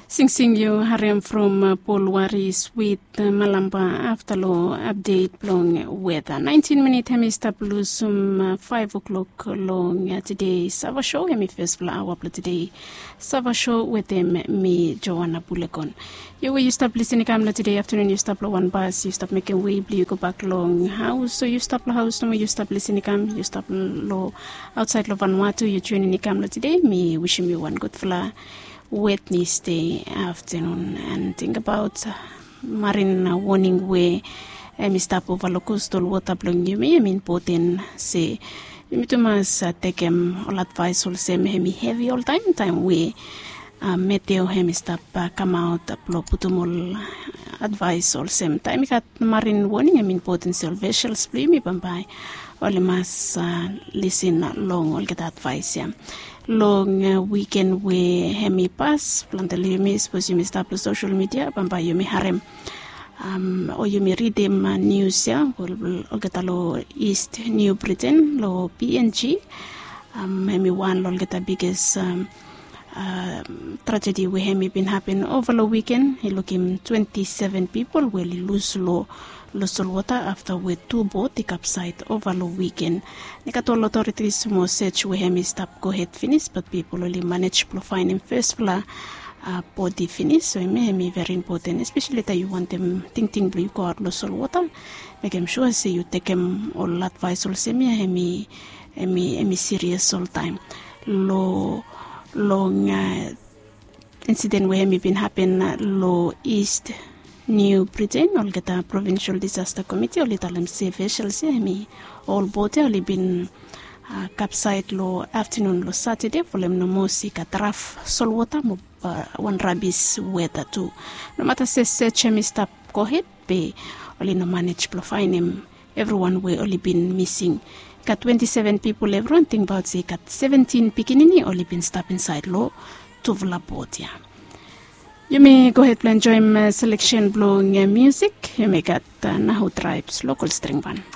Sing you Harem from Polwaris with Malamba after law update long weather. 19-minute hemista plus 5 o'clock long today. Sava show hemi first hour today. Sava show with them me Joanna Bulegon. You stop listening camera today afternoon. You stop one bus. You stop making way. You go back long house. So you stop the house. No, you stop listening cam. You stop low outside of Vanuatu. You tune in camera today. Me wishing you one good fla. Wednesday afternoon and think about marine warning way Mr. over coastal water blowing you may mean potent say you must take all advice all same heavy all time way meteo hemistap come out upload putumol advice all same time got marine warning I mean potential vessels blame by all must listen long all get advice long weekend we hemi pass plantel yumi suppose you start on social media bamba yumi harem or you may read them news ya will get a lo East New Britain lo PNG hemi one lo get a biggest tragedy we hemi been happen over the weekend he looking 27 people will lose lost water after we 2 boat the capsized over the weekend. Nikatol authorities more search we hemi stop go ahead finish but people only manage to find him first fla body finish so it may be very important especially that you want them think blue go out lost water make them sure say you take them all advice all semi hemi serious all time long incident we hemi been happen low East New Britain, all get a provincial disaster committee, all little safe vessels, all boat only been capsized low afternoon, low Saturday, for them no more sick at rough sol water, one rubbish weather too. No matter say search stop go ahead, pay only no manage to find him. Everyone we only been missing. Got 27 people, everyone think about say got 17 pikinini only been stuck inside low to vla boat, yeah. You may go ahead and enjoy my selection blowing music. You may get Nahu Tribes local string band.